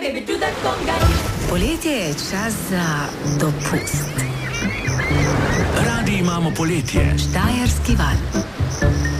Poletje je čas za dopust. Radi imamo poletje. Štajerski val.